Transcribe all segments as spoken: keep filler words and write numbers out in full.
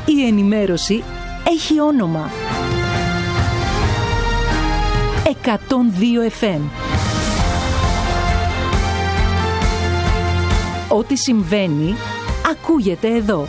Η ενημέρωση έχει όνομα. εκατόν δύο εφ εμ. Ό,τι συμβαίνει, ακούγεται εδώ.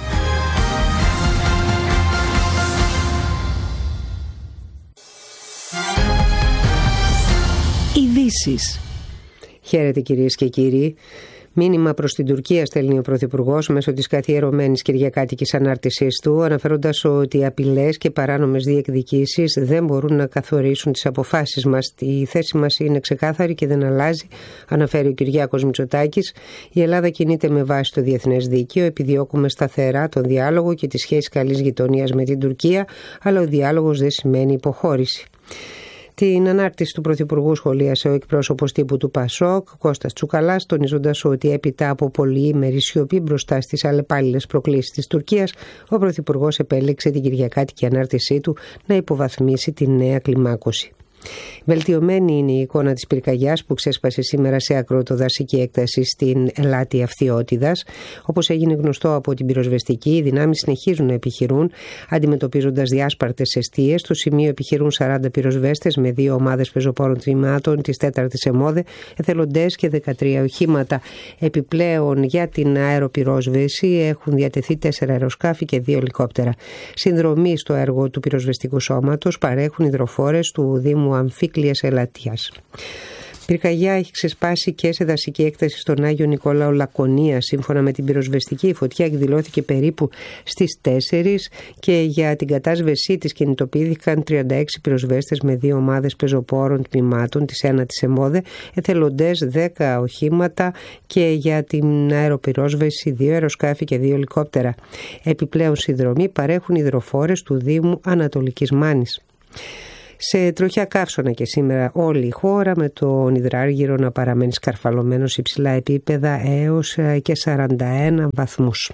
Ειδήσεις. Χαίρετε κυρίες και κύριοι. Μήνυμα προς την Τουρκία στέλνει ο Πρωθυπουργός μέσω της καθιερωμένης κυριακάτικης ανάρτησής του, αναφέροντας ότι οι απειλές και παράνομες διεκδικήσεις δεν μπορούν να καθορίσουν τις αποφάσεις μας. Η θέση μας είναι ξεκάθαρη και δεν αλλάζει, αναφέρει ο Κυριάκος Μητσοτάκης. Η Ελλάδα κινείται με βάση το διεθνές δίκαιο, επιδιώκουμε σταθερά τον διάλογο και τη σχέση καλής γειτονίας με την Τουρκία, αλλά ο διάλογος δεν σημαίνει υποχώρηση. Την ανάρτηση του Πρωθυπουργού σχολίασε ο εκπρόσωπος τύπου του Πασόκ, Κώστας Τσουκαλάς, τονίζοντας ότι έπειτα από πολυήμερη σιωπή μπροστά στις αλλεπάλληλες προκλήσεις της Τουρκίας, ο Πρωθυπουργός επέλεξε την κυριακάτικη ανάρτησή του να υποβαθμίσει τη νέα κλιμάκωση. Βελτιωμένη είναι η εικόνα της πυρκαγιάς που ξέσπασε σήμερα σε ακροτοδασική έκταση στην Ελάτη Αυθιώτιδας. Όπως έγινε γνωστό από την πυροσβεστική, οι δυνάμεις συνεχίζουν να επιχειρούν, αντιμετωπίζοντας διάσπαρτες εστίες. Στο σημείο επιχειρούν σαράντα πυροσβέστες με δύο ομάδες πεζοπόρων τμήματων της τέταρτης ΕΜΟΔΕ, εθελοντές και δεκατρία οχήματα. Επιπλέον, για την αεροπυρόσβεση έχουν διατεθεί τέσσερα αεροσκάφη και δύο ελικόπτερα. Συνδρομή στο έργο του πυροσβεστικού σώματος παρέχουν υδροφόρες του Δήμου Αμφίκλειας Ελατίας. Πυρκαγιά έχει ξεσπάσει και σε δασική έκταση στον Άγιο Νικόλαο Λακωνία. Σύμφωνα με την πυροσβεστική, η φωτιά εκδηλώθηκε περίπου στις τέσσερις και για την κατάσβεσή της κινητοποιήθηκαν τριάντα έξι πυροσβέστες με δύο ομάδες πεζοπόρων τμήματων της ένατης ΕΜΟΔΕ, εθελοντές δέκα οχήματα και για την αεροπυρόσβεση δύο αεροσκάφη και δύο ελικόπτερα. Επιπλέον συνδρομή παρέχουν υδροφόρες του Δήμου Ανατολικής Μάνης. Σε τροχιά καύσωνα και σήμερα όλη η χώρα, με τον υδράργυρο να παραμένει σκαρφαλωμένο σε υψηλά επίπεδα έως και σαράντα ένα βαθμούς.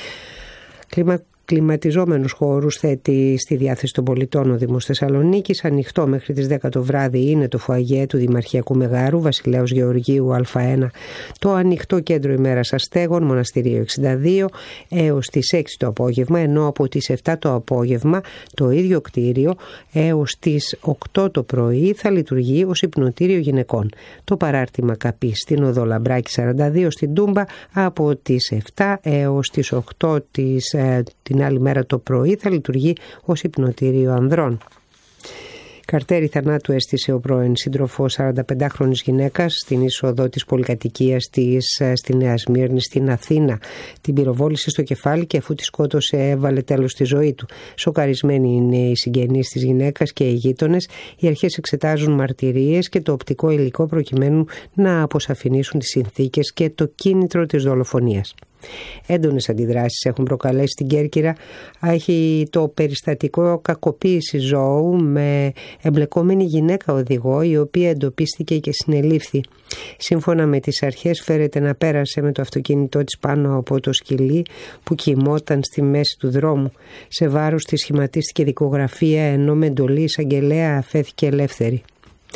Κλίμα Κλιματιζόμενους χώρους θέτει στη διάθεση των πολιτών ο Δήμος Θεσσαλονίκης. Ανοιχτό μέχρι τις δέκα το βράδυ είναι το φοαγέ του Δημαρχιακού Μεγάρου Βασιλέως Γεωργίου Α1, το ανοιχτό κέντρο ημέρας αστέγων Μοναστηρίου εξήντα δύο έως τις έξι το απόγευμα, ενώ από τις επτά το απόγευμα το ίδιο κτίριο έως τις οκτώ το πρωί θα λειτουργεί ως υπνοτήριο γυναικών. Το παράρτημα Καπής στην οδό Λαμπράκη σαράντα δύο στην Τούμπα από τις επτά έως τις οκτώ της, ε, την άλλη μέρα το πρωί θα λειτουργεί ως υπνοτήριο ανδρών. Καρτέρι θανάτου έστησε ο πρώην σύντροφος σαρανταπεντάχρονης γυναίκας στην είσοδο της πολυκατοικίας της στη Νέα Σμύρνη στην Αθήνα. Την πυροβόλησε στο κεφάλι και αφού τη σκότωσε έβαλε τέλος στη ζωή του. Σοκαρισμένοι είναι οι συγγενείς της γυναίκας και οι γείτονες. Οι αρχές εξετάζουν μαρτυρίες και το οπτικό υλικό προκειμένου να αποσαφηνίσουν τις συνθήκες και το κίνητρο της δολοφονίας. Έντονες αντιδράσεις έχουν προκαλέσει στην Κέρκυρα. Έχει το περιστατικό κακοποίηση ζώου με εμπλεκόμενη γυναίκα οδηγό, η οποία εντοπίστηκε και συνελήφθη. Σύμφωνα με τις αρχές φέρεται να πέρασε με το αυτοκίνητό της πάνω από το σκυλί που κοιμόταν στη μέση του δρόμου. Σε βάρος της σχηματίστηκε δικογραφία, ενώ με εντολή εισαγγελέα αφέθηκε ελεύθερη.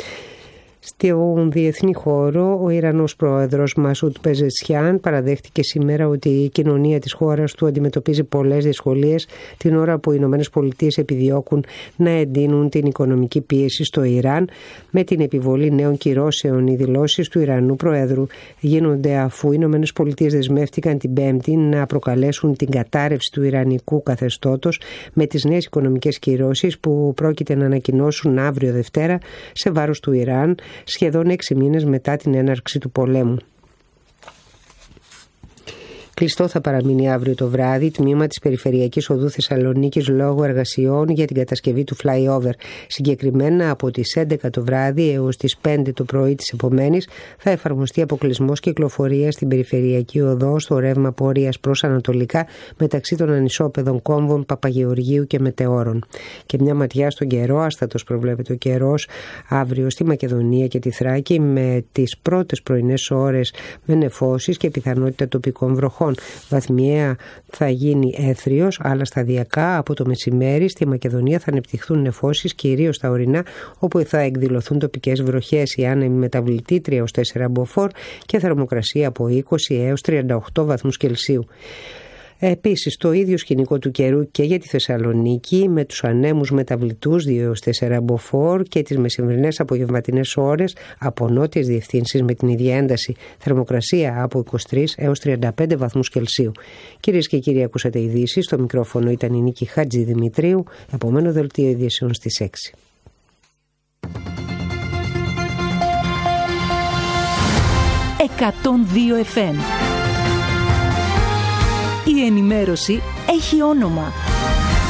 Στον διεθνή χώρο, ο Ιρανός πρόεδρος Μασούτ Πεζεσχιάν παραδέχτηκε σήμερα ότι η κοινωνία της χώρας του αντιμετωπίζει πολλές δυσκολίες την ώρα που οι Ηνωμένες Πολιτείες επιδιώκουν να εντείνουν την οικονομική πίεση στο Ιράν με την επιβολή νέων κυρώσεων. Οι δηλώσεις του Ιρανού Προέδρου γίνονται αφού οι Ηνωμένες Πολιτείες δεσμεύτηκαν την Πέμπτη να προκαλέσουν την κατάρρευση του ιρανικού καθεστώτος με τις νέες οικονομικές κυρώσεις που πρόκειται να ανακοινώσουν αύριο Δευτέρα σε βάρος του Ιράν, σχεδόν έξι μήνες μετά την έναρξη του πολέμου. Κλειστό θα παραμείνει αύριο το βράδυ τμήμα της Περιφερειακής Οδού Θεσσαλονίκης λόγω εργασιών για την κατασκευή του flyover. Συγκεκριμένα από τις έντεκα το βράδυ έως τις πέντε το πρωί της επομένης θα εφαρμοστεί αποκλεισμός κυκλοφορίας στην Περιφερειακή Οδό στο ρεύμα πορείας προς ανατολικά μεταξύ των ανισόπεδων κόμβων Παπαγεωργίου και Μετεώρων. Και μια ματιά στον καιρό, άστατος προβλέπεται ο καιρός αύριο στη Μακεδονία και τη Θράκη με τις πρώτες πρωινές ώρες με νεφώσεις και πιθανότητα τοπικών βροχών. Βαθμιαία θα γίνει έθριος, αλλά σταδιακά από το μεσημέρι στη Μακεδονία θα ανεπτυχθούν νεφώσεις, κυρίως στα ορεινά, όπου θα εκδηλωθούν τοπικές βροχές. Η άνεμη μεταβλητή τρία έως τέσσερα μποφόρ και θερμοκρασία από είκοσι έως τριάντα οκτώ βαθμούς Κελσίου. Επίσης, το ίδιο σκηνικό του καιρού και για τη Θεσσαλονίκη, με τους ανέμους μεταβλητούς δύο έως τέσσερα μποφόρ και τις μεσημβρινές απογευματινές ώρες από νότιες διευθύνσεις με την ίδια ένταση. Θερμοκρασία από είκοσι τρεις έως τριάντα πέντε βαθμούς Κελσίου. Κυρίες και κύριοι, ακούσατε ειδήσεις. Στο μικρόφωνο ήταν η Νίκη Χατζηδημητρίου. Επομένο δελτίο ειδήσεων στις έξι. εκατόν δύο εφ εμ. Η ενημέρωση έχει όνομα.